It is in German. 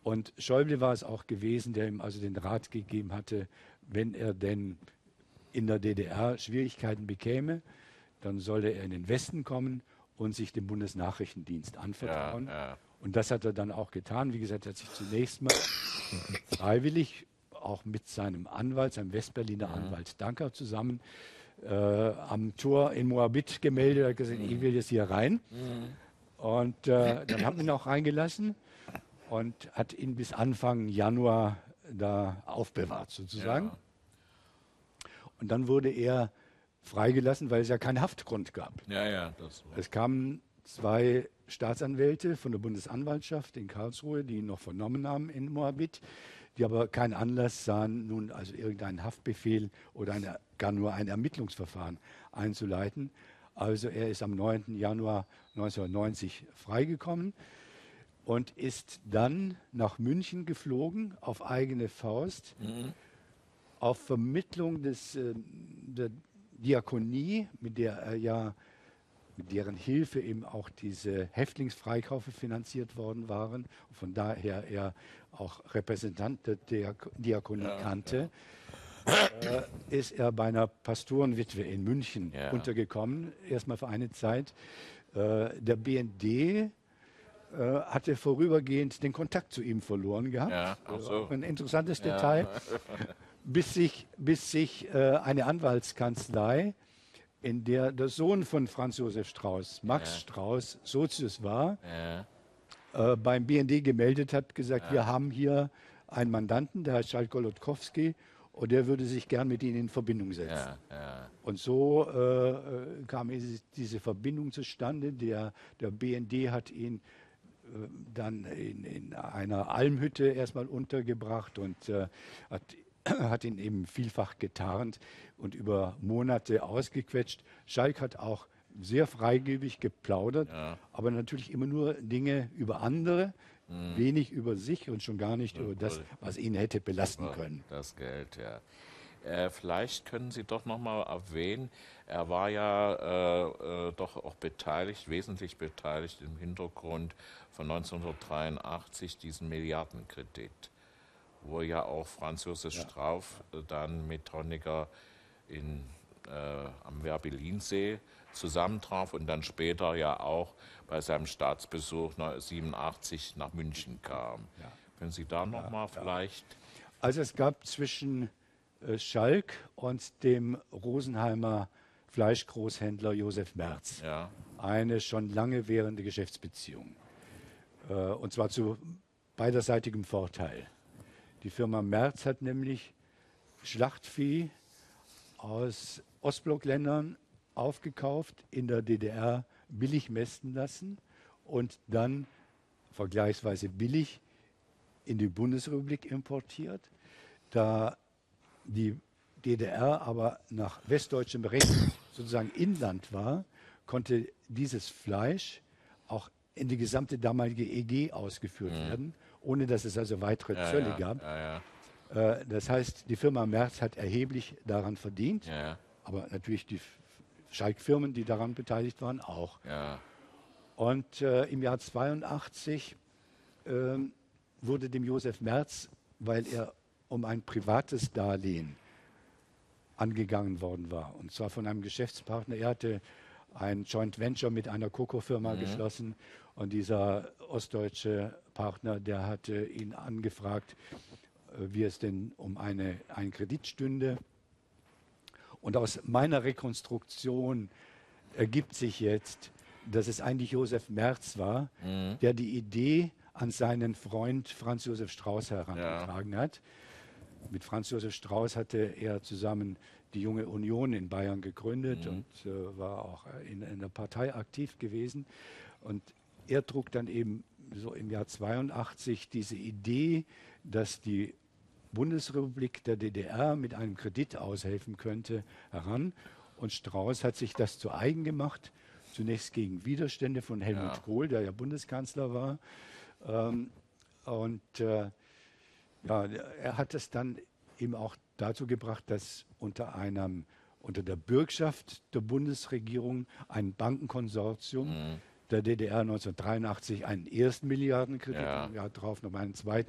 Und Schäuble war es auch gewesen, der ihm also den Rat gegeben hatte, wenn er denn in der DDR Schwierigkeiten bekäme, dann solle er in den Westen kommen und sich dem Bundesnachrichtendienst Ja, anvertrauen. ja. Und das hat er dann auch getan. Wie gesagt, er hat sich zunächst mal freiwillig, auch mit seinem Anwalt, seinem Westberliner Anwalt Danker zusammen, am Tor in Moabit gemeldet. Er hat gesagt, ich will jetzt hier rein. Und dann haben wir ihn auch reingelassen und hat ihn bis Anfang Januar da aufbewahrt sozusagen. Ja. Und dann wurde er freigelassen, weil es ja keinen Haftgrund gab. Ja, ja, das war. Es kamen 2 Staatsanwälte von der Bundesanwaltschaft in Karlsruhe, die ihn noch vernommen haben in Moabit, die aber keinen Anlass sahen, nun also irgendeinen Haftbefehl oder gar nur ein Ermittlungsverfahren einzuleiten. Also er ist am 9. Januar 1990 freigekommen und ist dann nach München geflogen auf eigene Faust, auf Vermittlung der Diakonie, mit der er ja, mit deren Hilfe eben auch diese Häftlingsfreikäufe finanziert worden waren. Und von daher er auch Repräsentant der Diakonie kannte, ist er bei einer Pastorenwitwe in München untergekommen, erstmal für eine Zeit. Der BND hatte vorübergehend den Kontakt zu ihm verloren gehabt. Ja, ach so. Auch ein interessantes Detail. Bis sich eine Anwaltskanzlei, in der der Sohn von Franz Josef Strauß, Max Strauß, Sozius war, beim BND gemeldet hat, gesagt, wir haben hier einen Mandanten, der heißt Schalk Golodkowski, und der würde sich gern mit Ihnen in Verbindung setzen. Und so kam diese Verbindung zustande. Der BND hat ihn dann in einer Almhütte erstmal untergebracht und hat ihn eben vielfach getarnt und über Monate ausgequetscht. Schalk hat auch sehr freigebig geplaudert, aber natürlich immer nur Dinge über andere, wenig über sich und schon gar nicht über das, was ihn hätte belasten können. Das Geld, ja. Vielleicht können Sie doch noch mal erwähnen, er war ja doch auch beteiligt, wesentlich beteiligt im Hintergrund von 1983, diesen Milliardenkredit, wo ja auch Franz Josef Strauß dann mit Honecker am Werbellinsee zusammentraf und dann später ja auch bei seinem Staatsbesuch 1987 nach München kam. Können Sie da noch mal vielleicht... Also es gab zwischen Schalk und dem Rosenheimer Fleischgroßhändler Josef Merz eine schon lange währende Geschäftsbeziehung. Und zwar zu beiderseitigem Vorteil. Die Firma Merz hat nämlich Schlachtvieh aus Ostblockländern aufgekauft, in der DDR billig mästen lassen und dann vergleichsweise billig in die Bundesrepublik importiert. Da die DDR aber nach westdeutschem Recht sozusagen Inland war, konnte dieses Fleisch auch in die gesamte damalige EG ausgeführt werden, ohne dass es also weitere Zölle gab. Das heißt, die Firma Merz hat erheblich daran verdient, aber natürlich die Schalk-Firmen, die daran beteiligt waren, auch. Und im Jahr 1982 wurde dem Josef Merz, weil er um ein privates Darlehen angegangen worden war, und zwar von einem Geschäftspartner. Er hatte ein Joint Venture mit einer Coco-Firma geschlossen und dieser ostdeutsche Partner, der hatte ihn angefragt, wie es denn um einen Kredit stünde. Und aus meiner Rekonstruktion ergibt sich jetzt, dass es eigentlich Josef Merz war, der die Idee an seinen Freund Franz Josef Strauß herangetragen hat. Mit Franz Josef Strauß hatte er zusammen die Junge Union in Bayern gegründet und war auch in der Partei aktiv gewesen. Und er trug dann eben so im Jahr 1982 diese Idee, dass die Bundesrepublik der DDR mit einem Kredit aushelfen könnte, heran. Und Strauß hat sich das zu eigen gemacht, zunächst gegen Widerstände von Helmut Kohl, der ja Bundeskanzler war. Er hat es dann eben auch dazu gebracht, dass unter der Bürgschaft der Bundesregierung ein Bankenkonsortium der DDR 1983 einen ersten Milliardenkredit, im Jahr darauf noch einen zweiten